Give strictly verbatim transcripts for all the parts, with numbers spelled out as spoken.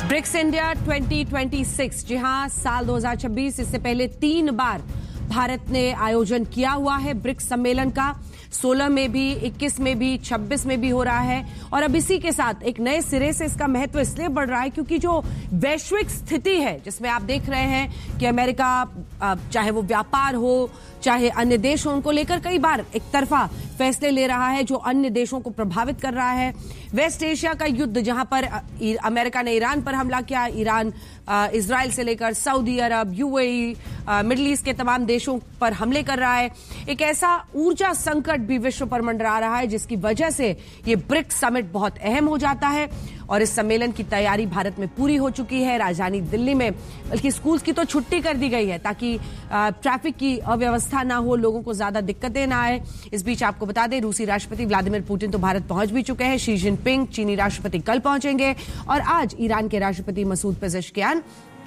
BRICS India twenty twenty six, जी हां, साल दो हज़ार छब्बीस, इससे पहले तीन बार भारत ने आयोजन किया हुआ है ब्रिक्स सम्मेलन का। सोलह में भी, इक्कीस में भी, छब्बीस में भी हो रहा है। और अब इसी के साथ एक नए सिरे से इसका महत्व इसलिए बढ़ रहा है क्योंकि जो वैश्विक स्थिति है जिसमें आप देख रहे हैं कि अमेरिका, चाहे वो व्यापार हो चाहे अन्य देश हो, उनको लेकर कई बार एक तरफा फैसले ले रहा है जो अन्य देशों को प्रभावित कर रहा है। वेस्ट एशिया का युद्ध, जहां पर अमेरिका ने ईरान पर हमला किया, ईरान इजराइल से लेकर सऊदी अरब, यूएई, मिडिल ईस्ट के तमाम देशों पर हमले कर रहा है। एक ऐसा ऊर्जा संकट भी विश्व पर मंडरा रहा है जिसकी वजह से ये ब्रिक्स समिट बहुत अहम हो जाता है। और इस सम्मेलन की तैयारी भारत में पूरी हो चुकी है। राजधानी दिल्ली में बल्कि स्कूल्स की तो छुट्टी कर दी गई है ताकि ट्रैफिक की अव्यवस्था ना हो, लोगों को ज्यादा दिक्कतें ना आए। इस बीच आपको बता दें, रूसी राष्ट्रपति व्लादिमीर पुतिन तो भारत पहुंच भी चुके हैं। शी जिनपिंग चीनी राष्ट्रपति कल पहुंचेंगे और आज ईरान के राष्ट्रपति मसूद पेजेश्कियान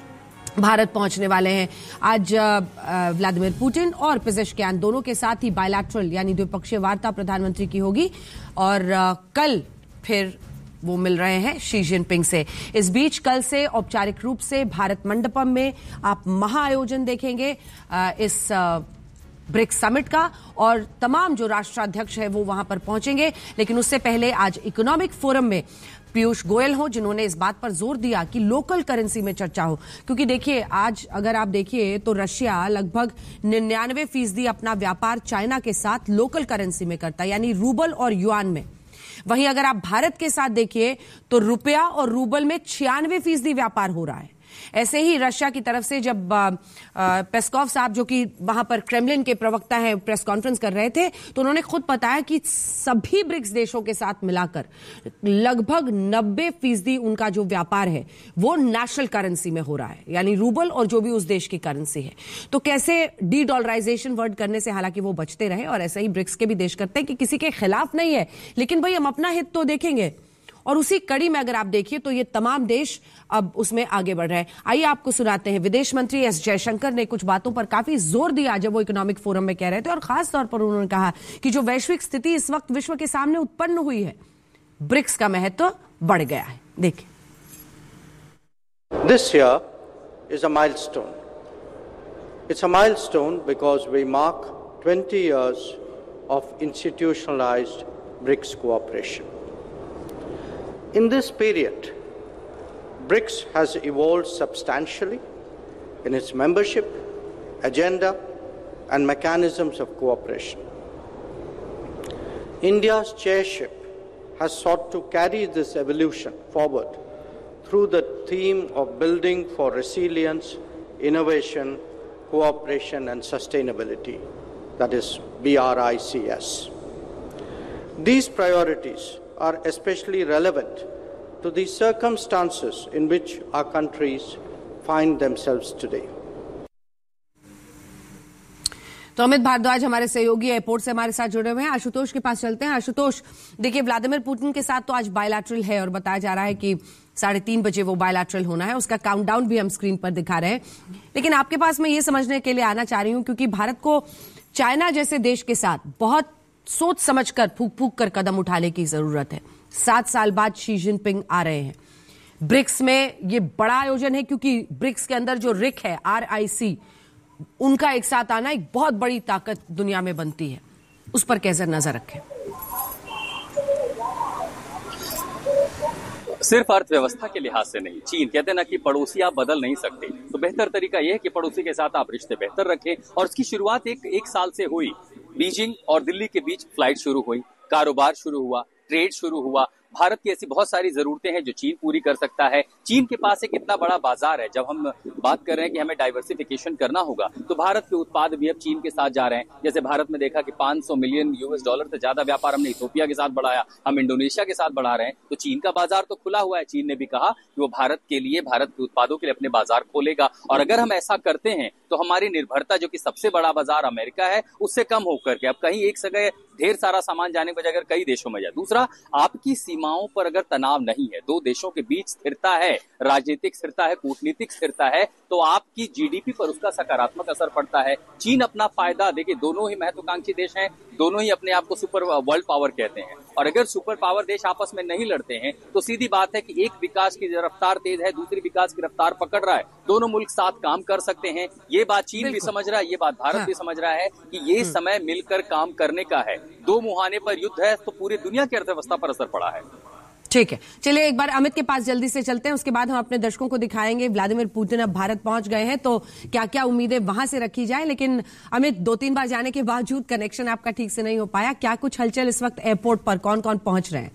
भारत पहुंचने वाले हैं। आज व्लादिमीर पुतिन और पेजेश्कियान दोनों के साथ ही बायलैटरल यानी द्विपक्षीय वार्ता प्रधानमंत्री की होगी और कल फिर वो मिल रहे हैं शी जिनपिंग से। इस बीच कल से औपचारिक रूप से भारत मंडपम में आप महाआयोजन देखेंगे इस ब्रिक्स समिट का और तमाम जो राष्ट्राध्यक्ष है वो वहां पर पहुंचेंगे। लेकिन उससे पहले आज इकोनॉमिक फोरम में पीयूष गोयल हो, जिन्होंने इस बात पर जोर दिया कि लोकल करेंसी में चर्चा हो। क्योंकि देखिए, आज अगर आप देखिए तो रशिया लगभग निन्यानवे फीसदी अपना व्यापार चाइना के साथ लोकल करेंसी में करता है, यानी रूबल और युआन में। वहीं अगर आप भारत के साथ देखिए तो रुपया और रूबल में छियानवे फीसदी व्यापार हो रहा है। ऐसे ही रशिया की तरफ से जब पेस्कोव साहब, जो कि वहां पर क्रेमलिन के प्रवक्ता हैं, प्रेस कॉन्फ्रेंस कर रहे थे, तो उन्होंने खुद बताया कि सभी ब्रिक्स देशों के साथ मिलाकर लगभग नब्बे फीसदी उनका जो व्यापार है वो नेशनल करेंसी में हो रहा है, यानी रूबल और जो भी उस देश की करेंसी है। तो कैसे डी डॉलराइजेशन वर्ड करने से हालांकि वो बचते रहे और ऐसे ही ब्रिक्स के भी देश करते हैं कि किसी के खिलाफ नहीं है, लेकिन भाई हम अपना हित तो देखेंगे। और उसी कड़ी में अगर आप देखिए तो ये तमाम देश अब उसमें आगे बढ़ रहे हैं। आइए आपको सुनाते हैं, विदेश मंत्री एस जयशंकर ने कुछ बातों पर काफी जोर दिया जब वो इकोनॉमिक फोरम में कह रहे थे और खास तौर पर उन्होंने कहा कि जो वैश्विक स्थिति इस वक्त विश्व के सामने उत्पन्न हुई है, ब्रिक्स का महत्व बढ़ गया है। देखिए, this year is a milestone. It's a milestone because we mark twenty years of institutionalised BRICS cooperation. In this period, BRICS has evolved substantially in its membership, agenda, and mechanisms of cooperation. India's chairship has sought to carry this evolution forward through the theme of building for resilience, innovation, cooperation, and sustainability, that is B R I C S. These priorities are especially relevant to the circumstances in which our countries find themselves today. तो अमित भारद्वाज हमारे सहयोगी airport से हमारे साथ जुड़े हुए हैं। आशुतोष के पास चलते हैं। आशुतोष, देखिए, व्लादिमीर पुतिन के साथ तो आज बायलैटरल है और बताया जा रहा है कि साढ़े तीन बजे वो बायलैटरल होना है। उसका काउंटडाउन भी हम स्क्रीन पर दिखा रहे हैं। लेकिन आपके पास मैं ये समझने के लिए आना चाह रही हूं, क्योंकि भारत को चाइना जैसे देश के साथ बहुत सोच समझकर फूक फूक कर कदम उठाने की जरूरत है। सात साल बाद शी जिनपिंग आ रहे हैं। ब्रिक्स में ये बड़ा आयोजन है क्योंकि ब्रिक्स के अंदर जो रिक है, आर आई सी, उनका एक साथ आना एक बहुत बड़ी ताकत दुनिया में बनती है। उस पर कैसे नजर रखें? सिर्फ अर्थव्यवस्था के लिहाज से नहीं, चीन कहते हैं ना कि पड़ोसी आप बदल नहीं सकते, तो बेहतर तरीका यह है कि पड़ोसी के साथ आप रिश्ते बेहतर रखें। और इसकी शुरुआत एक एक साल से हुई। बीजिंग और दिल्ली के बीच फ्लाइट शुरू हुई, कारोबार शुरू हुआ, ट्रेड शुरू हुआ। भारत की ऐसी बहुत सारी जरूरतें हैं जो चीन पूरी कर सकता है। चीन के पास एक इतना बड़ा बाजार है। जब हम बात कर रहे हैं कि हमें डाइवर्सिफिकेशन करना होगा, तो भारत के उत्पाद भी अब चीन के साथ जा रहे हैं। जैसे भारत में देखा कि पाँच सौ मिलियन यूएस डॉलर से ज्यादा व्यापार हमने इथियोपिया के साथ बढ़ाया, हम इंडोनेशिया के साथ बढ़ा रहे हैं। तो चीन का बाजार तो खुला हुआ है। चीन ने भी कहा कि वो भारत के लिए, भारत के उत्पादों के लिए अपने बाजार खोलेगा। और अगर हम ऐसा करते हैं तो हमारी निर्भरता, जो कि सबसे बड़ा बाजार अमेरिका है, उससे कम होकर के अब कहीं एक जगह ढेर सारा सामान जाने की बजाय अगर कई देशों में जाए। दूसरा, आपकी सीमा सीमाओं पर अगर तनाव नहीं है, दो देशों के बीच स्थिरता है, राजनीतिक स्थिरता है, कूटनीतिक स्थिरता है, तो आपकी जीडीपी पर उसका सकारात्मक असर पड़ता है। चीन अपना फायदा, देखिए दोनों ही महत्वाकांक्षी देश हैं, दोनों ही अपने आप को सुपर वर्ल्ड पावर कहते हैं, और अगर सुपर पावर देश आपस में नहीं लड़ते हैं तो सीधी बात है कि एक विकास की रफ्तार तेज है, दूसरी विकास की रफ्तार पकड़ रहा है, दोनों मुल्क साथ काम कर सकते हैं। ये बात चीन भी समझ रहा है, ये बात भारत भी समझ रहा है कि ये समय मिलकर काम करने का है। दो मुहाने पर युद्ध है तो पूरी दुनिया की अर्थव्यवस्था पर असर पड़ा है। ठीक है, चलिए एक बार अमित के पास जल्दी से चलते हैं, उसके बाद हम अपने दर्शकों को दिखाएंगे व्लादिमीर पुतिन अब भारत पहुंच गए हैं तो क्या क्या उम्मीदें वहां से रखी जाए। लेकिन अमित, दो तीन बार जाने के बावजूद कनेक्शन आपका ठीक से नहीं हो पाया, क्या कुछ हलचल इस वक्त एयरपोर्ट पर, कौन कौन पहुंच रहे हैं?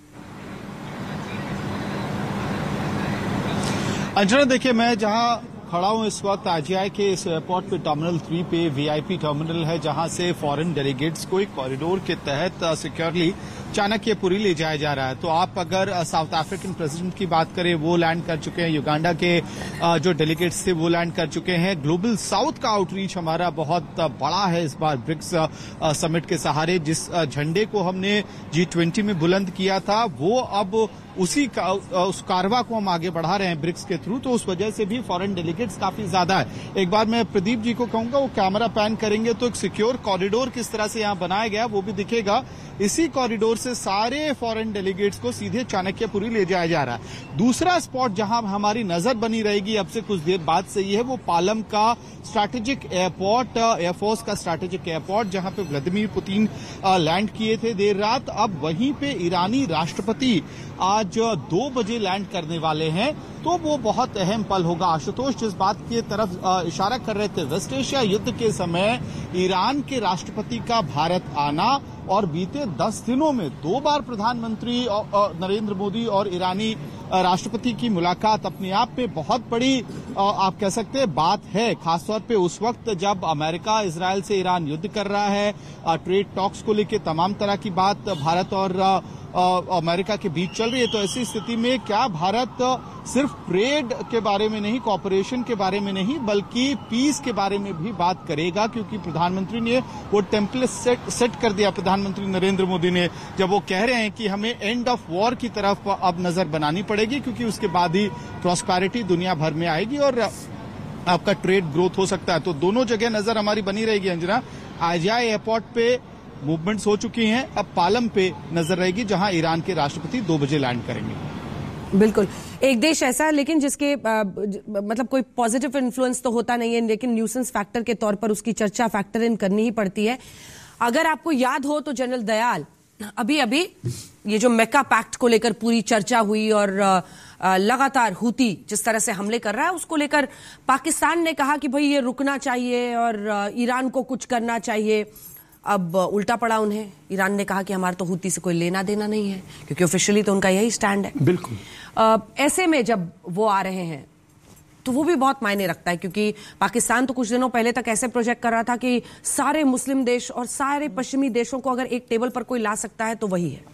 अंजना, देखिए मैं जहां खड़ा हूं इस वक्त आईजीआई के इस एयरपोर्ट पे टर्मिनल थ्री पे वीआईपी टर्मिनल है, जहां से फॉरेन डेलीगेट्स को एक कॉरिडोर के तहत सिक्योरली चाणक्यपुरी ले जाया जा रहा है। तो आप अगर साउथ अफ्रीकन प्रेसिडेंट की बात करें, वो लैंड कर चुके हैं, युगांडा के जो डेलीगेट्स थे वो लैंड कर चुके हैं। ग्लोबल साउथ का आउटरीच हमारा बहुत बड़ा है इस बार ब्रिक्स समिट के सहारे। जिस झंडे को हमने जी ट्वेंटी में बुलंद किया था, वो अब उसी का, उस कारवा को हम आगे बढ़ा रहे हैं ब्रिक्स के थ्रू, तो उस वजह से भी फॉरेन डेलीगेट्स काफी ज्यादा है। एक बार मैं प्रदीप जी को कहूंगा, वो कैमरा पैन करेंगे तो एक सिक्योर कॉरिडोर किस तरह से यहां बनाया गया वो भी दिखेगा। इसी कॉरिडोर से सारे फॉरेन डेलीगेट्स को सीधे चाणक्यपुरी ले जाया जा रहा है। दूसरा स्पॉट जहां हमारी नजर बनी रहेगी अब से कुछ देर बाद से ही है, वो पालम का स्ट्रैटेजिक एयरपोर्ट, एयरफोर्स का स्ट्रैटेजिक एयरपोर्ट, जहां पे व्लादिमीर पुतिन लैंड किए थे देर रात। अब वहीं पे ईरानी राष्ट्रपति आज दो बजे लैंड करने वाले हैं, तो वो बहुत अहम पल होगा। आशुतोष जिस बात की तरफ इशारा कर रहे थे, वेस्ट एशिया युद्ध के समय ईरान के राष्ट्रपति का भारत आना और बीते दस दिनों में दो बार प्रधानमंत्री नरेंद्र मोदी और ईरानी राष्ट्रपति की मुलाकात अपने आप में बहुत बड़ी आप कह सकते हैं बात है, खासतौर पे उस वक्त जब अमेरिका इजराइल से ईरान युद्ध कर रहा है, ट्रेड टॉक्स को लेकर तमाम तरह की बात भारत और अमेरिका के बीच चल रही है। तो ऐसी स्थिति में क्या भारत सिर्फ ट्रेड के बारे में नहीं, कॉपरेशन के बारे में नहीं, बल्कि पीस के बारे में भी बात करेगा, क्योंकि प्रधानमंत्री ने वो टेम्पलेट सेट सेट कर दिया, प्रधानमंत्री नरेंद्र मोदी ने, जब वो कह रहे हैं कि हमें एंड ऑफ वॉर की तरफ अब नजर बनानी पड़ेगी, क्योंकि उसके बाद ही प्रॉस्पेरिटी दुनिया भर में आएगी और आपका ट्रेड ग्रोथ हो सकता है। तो दोनों जगह नजर हमारी बनी रहेगी। अंजना, आईजीआई एयरपोर्ट पे मूवमेंट्स हो चुकी हैं, अब पालम पे नजर रहेगी जहां ईरान के राष्ट्रपति दो बजे लैंड करेंगे। बिल्कुल, एक देश ऐसा लेकिन जिसके आ, मतलब कोई पॉजिटिव इन्फ्लुएंस तो होता नहीं है, लेकिन न्यूसेंस फैक्टर के तौर पर उसकी चर्चा फैक्टर इन करनी ही पड़ती है। अगर आपको याद हो तो जनरल दयाल, अभी अभी ये जो मेका पैक्ट को लेकर पूरी चर्चा हुई और आ, आ, लगातार हूती जिस तरह से हमले कर रहा है, उसको लेकर पाकिस्तान ने कहा कि भाई ये रुकना चाहिए और आ, ईरान को कुछ करना चाहिए। अब उल्टा पड़ा उन्हें, ईरान ने कहा कि हमारा तो हूती से कोई लेना देना नहीं है, क्योंकि ऑफिशियली तो उनका यही स्टैंड है। बिल्कुल। आ, ऐसे में जब वो आ रहे हैं तो वो भी बहुत मायने रखता है, क्योंकि पाकिस्तान तो कुछ दिनों पहले तक ऐसे प्रोजेक्ट कर रहा था कि सारे मुस्लिम देश और सारे पश्चिमी देशों को अगर एक टेबल पर कोई ला सकता है तो वही है।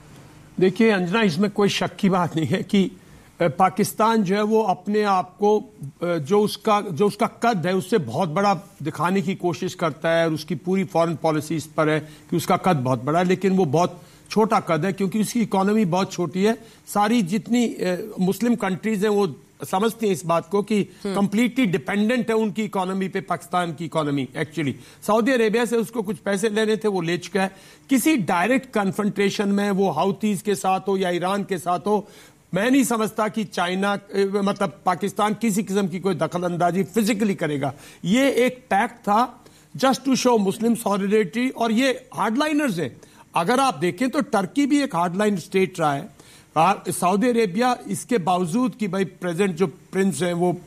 देखिए अंजना, इसमें कोई शक की बात नहीं है कि पाकिस्तान जो है वो अपने आप को जो उसका जो उसका कद है उससे बहुत बड़ा दिखाने की कोशिश करता है, और उसकी पूरी फॉरेन पॉलिसी इस पर है कि उसका कद बहुत बड़ा है, लेकिन वो बहुत छोटा कद है, क्योंकि उसकी इकोनॉमी बहुत छोटी है। सारी जितनी मुस्लिम कंट्रीज हैं वो समझती हैं इस बात को कि कंप्लीटली डिपेंडेंट है उनकी इकोनॉमी पे पाकिस्तान की इकोनॉमी। एक्चुअली सऊदी अरेबिया से उसको कुछ पैसे लेने थे, वो ले चुका है। किसी डायरेक्ट कन्फ्रंटेशन में, वो हाउथीज के साथ हो या ईरान के साथ हो, मैं नहीं समझता कि चाइना मतलब पाकिस्तान किसी किस्म की कोई दखल अंदाजी फिजिकली करेगा। ये एक पैक्ट था just to show Muslim solidarity, और ये हार्डलाइनर्स हैं। अगर आप देखें तो टर्की भी एक हार्डलाइन स्टेट रहा है, सऊदी अरेबिया इसके बावजूद कि भाई प्रेजेंट जो प्रिंस हैं वो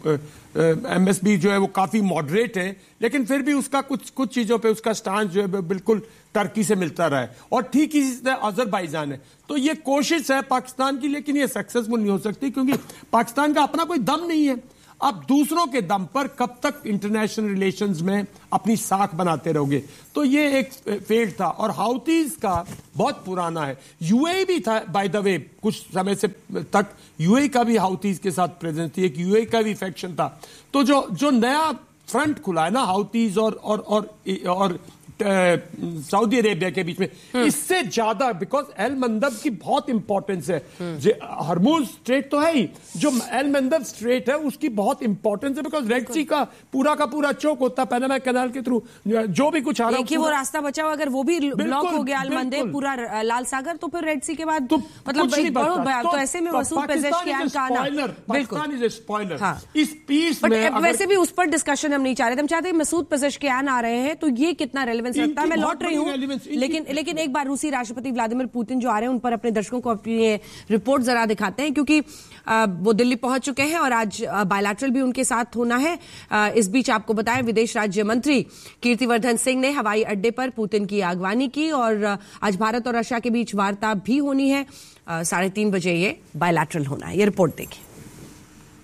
एमएसबी जो है वो काफी मॉडरेट है, लेकिन फिर भी उसका कुछ कुछ चीजों पे उसका स्टांस जो है बिल्कुल टर्की से मिलता रहा है, और ठीक इसी तरह अजरबैजान है। तो ये कोशिश है पाकिस्तान की, लेकिन ये सक्सेसफुल नहीं हो सकती, क्योंकि पाकिस्तान का अपना कोई दम नहीं है। अब दूसरों के दम पर कब तक इंटरनेशनल रिलेशंस में अपनी साख बनाते रहोगे? तो ये एक फेल्ड था, और हाउथीज का बहुत पुराना है। यूएई भी था बाय द वे, कुछ समय से तक यूएई का भी हाउथीज के साथ प्रेजेंस थी, एक यूएई का भी फैक्शन था। तो जो जो नया फ्रंट खुला है ना हाउथीज और और और, और सऊदी अरेबिया के बीच में, इससे ज्यादा बिकॉज एल मंदब की बहुत इंपॉर्टेंस है। हरमुज स्ट्रेट तो है ही, जो एल मंदब स्ट्रेट है उसकी बहुत इंपॉर्टेंस है बिकॉज रेड सी का पूरा का पूरा चौक होता है पैनामा कैनाल के थ्रू, जो भी कुछ आ रहा है वो रास्ता बचा हुआ, अगर वो भी ब्लॉक हो गया अलमंदे पूरा लाल सागर, तो फिर रेड सी के बाद तो मतलब तो ऐसे में मसूद पेजेशकियान का आना पाकिस्तान इज ए स्पॉइलर इस पीस में। वैसे भी उस पर डिस्कशन हम नहीं चाह रहे थे, हम चाहते हैं मसूद पेजेशकियान आ रहे हैं तो ये कितना रेलेवेंस रखता है। मैं लौट रही हूँ, लेकिन लेकिन एक बार रूसी राष्ट्रपति व्लादिमीर पुतिन जो आ रहे हैं उन पर अपने दर्शकों को अपनी रिपोर्ट जरा दिखाते हैं, क्योंकि वो दिल्ली पहुंच चुके हैं और आज बायलैटरल भी उनके साथ होना है। इस बीच आपको बताएं विदेश राज्य मंत्री कीर्तिवर्धन सिंह ने हवाई अड्डे पर पुतिन की अगवानी की और आज भारत और रशिया के बीच वार्ता भी होनी है। साढ़े तीन बजे ये बायलैटरल होना है। ये रिपोर्ट देखिए।